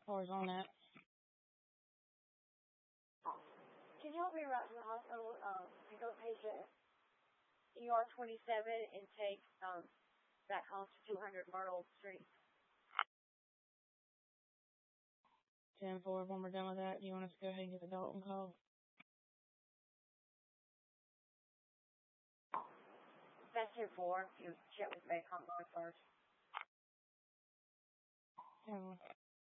Car's on that. Can you help me route to the hospital? Pick up patient ER 27 and take back home to 200 Myrtle Street. 10-4, when we're done with that, do you want us to go ahead and get the Dalton call? That's 10-4. You check with Baycom first. Yeah.